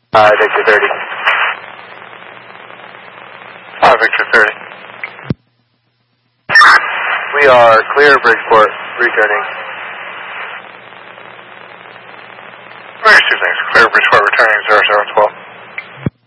Victor 30. Victor 30. We are clear, Bridgeport, returning. Two things. Clear, Bridgeport, returning 0712.